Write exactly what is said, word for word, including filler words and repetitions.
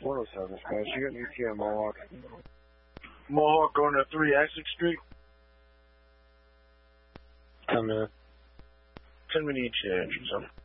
one oh seven, Spanish. You got an E T A Mohawk. Mohawk going to three Essex Street. Ten minutes. Ten minutes, yeah, so.